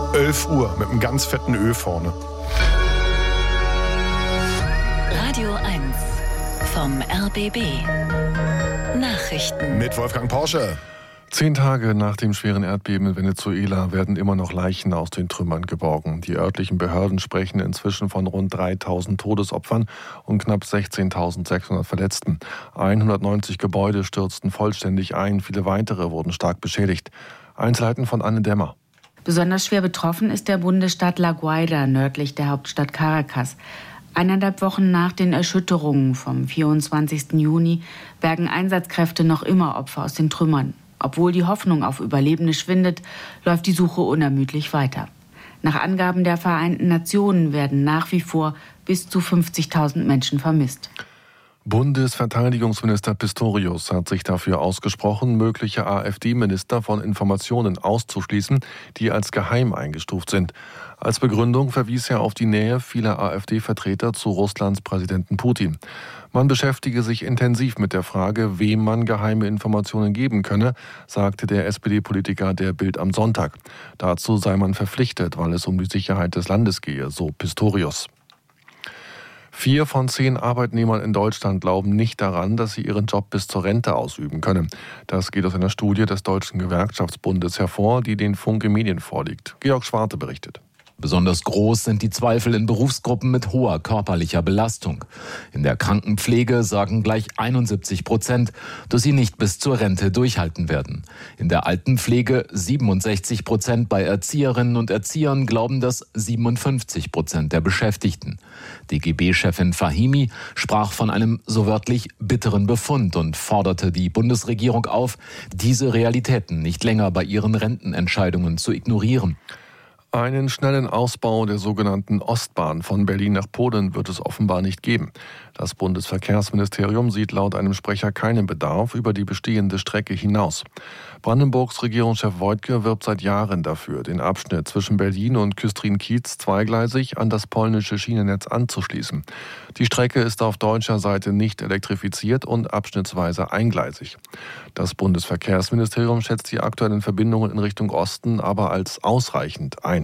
11 Uhr mit einem ganz fetten Ö vorne. Radio 1 vom RBB. Nachrichten Mit Wolfgang Porsche. 10 Tage nach dem schweren Erdbeben in Venezuela werden immer noch Leichen aus den Trümmern geborgen. Die örtlichen Behörden sprechen inzwischen von rund 3.000 Todesopfern und knapp 16.600 Verletzten. 190 Gebäude stürzten vollständig ein, viele weitere wurden stark beschädigt. Einzelheiten von Anne Dämmer. Besonders schwer betroffen ist der Bundesstaat La Guaira, nördlich der Hauptstadt Caracas. 1,5 Wochen nach den Erschütterungen vom 24. Juni bergen Einsatzkräfte noch immer Opfer aus den Trümmern. Obwohl die Hoffnung auf Überlebende schwindet, läuft die Suche unermüdlich weiter. Nach Angaben der Vereinten Nationen werden nach wie vor bis zu 50.000 Menschen vermisst. Bundesverteidigungsminister Pistorius hat sich dafür ausgesprochen, mögliche AfD-Minister von Informationen auszuschließen, die als geheim eingestuft sind. Als Begründung verwies er auf die Nähe vieler AfD-Vertreter zu Russlands Präsidenten Putin. Man beschäftige sich intensiv mit der Frage, wem man geheime Informationen geben könne, sagte der SPD-Politiker der Bild am Sonntag. Dazu sei man verpflichtet, weil es um die Sicherheit des Landes gehe, so Pistorius. 4 von 10 Arbeitnehmern in Deutschland glauben nicht daran, dass sie ihren Job bis zur Rente ausüben können. Das geht aus einer Studie des Deutschen Gewerkschaftsbundes hervor, die den Funke Medien vorliegt. Georg Schwarte berichtet. Besonders groß sind die Zweifel in Berufsgruppen mit hoher körperlicher Belastung. In der Krankenpflege sagen gleich 71%, dass sie nicht bis zur Rente durchhalten werden. In der Altenpflege 67%, bei Erzieherinnen und Erziehern glauben das 57% der Beschäftigten. DGB-Chefin Fahimi sprach von einem so wörtlich bitteren Befund und forderte die Bundesregierung auf, diese Realitäten nicht länger bei ihren Rentenentscheidungen zu ignorieren. Einen schnellen Ausbau der sogenannten Ostbahn von Berlin nach Polen wird es offenbar nicht geben. Das Bundesverkehrsministerium sieht laut einem Sprecher keinen Bedarf über die bestehende Strecke hinaus. Brandenburgs Regierungschef Woidke wirbt seit Jahren dafür, den Abschnitt zwischen Berlin und Küstrin-Kiez zweigleisig an das polnische Schienennetz anzuschließen. Die Strecke ist auf deutscher Seite nicht elektrifiziert und abschnittsweise eingleisig. Das Bundesverkehrsministerium schätzt die aktuellen Verbindungen in Richtung Osten aber als ausreichend ein.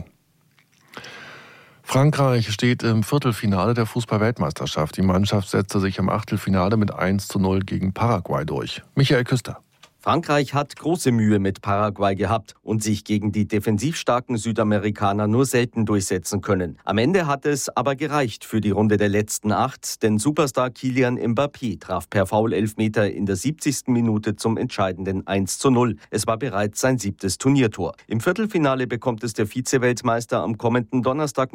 Frankreich steht im Viertelfinale der Fußball-Weltmeisterschaft. Die Mannschaft setzte sich im Achtelfinale mit 1:0 gegen Paraguay durch. Michael Küster. Frankreich hat große Mühe mit Paraguay gehabt und sich gegen die defensiv starken Südamerikaner nur selten durchsetzen können. Am Ende hat es aber gereicht für die Runde der letzten 8, denn Superstar Kylian Mbappé traf per Foul-Elfmeter in der 70. Minute zum entscheidenden 1:0. Es war bereits sein 7. Turniertor. Im Viertelfinale bekommt es der Vize-Weltmeister am kommenden Donnerstag